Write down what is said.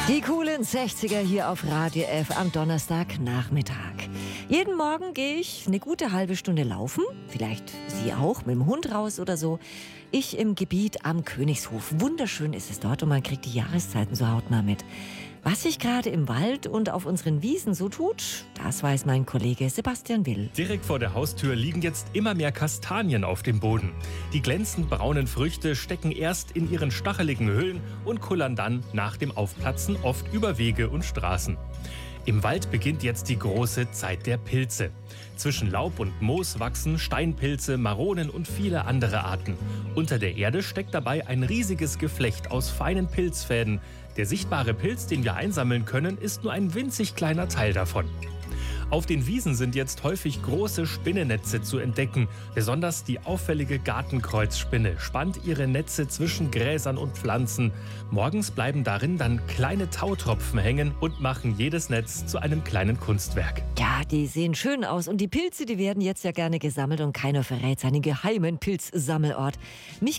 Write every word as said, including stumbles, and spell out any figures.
Die coolen sechziger hier auf Radio F am Donnerstagnachmittag. Jeden Morgen gehe ich eine gute halbe Stunde laufen, vielleicht Sie auch, mit dem Hund raus oder so. Ich im Gebiet am Königshof. Wunderschön ist es dort und man kriegt die Jahreszeiten so hautnah mit. Was sich gerade im Wald und auf unseren Wiesen so tut, das weiß mein Kollege Sebastian Will. Direkt vor der Haustür liegen jetzt immer mehr Kastanien auf dem Boden. Die glänzend braunen Früchte stecken erst in ihren stacheligen Hüllen und kullern dann nach dem Aufplatzen oft über Wege und Straßen. Im Wald beginnt jetzt die große Zeit der Pilze. Zwischen Laub und Moos wachsen Steinpilze, Maronen und viele andere Arten. Unter der Erde steckt dabei ein riesiges Geflecht aus feinen Pilzfäden. Der sichtbare Pilz, den wir einsammeln können, ist nur ein winzig kleiner Teil davon. Auf den Wiesen sind jetzt häufig große Spinnennetze zu entdecken. Besonders die auffällige Gartenkreuzspinne spannt ihre Netze zwischen Gräsern und Pflanzen. Morgens bleiben darin dann kleine Tautropfen hängen und machen jedes Netz zu einem kleinen Kunstwerk. Ja, die sehen schön aus und die Pilze, die werden jetzt ja gerne gesammelt und keiner verrät seinen geheimen Pilzsammelort. Mich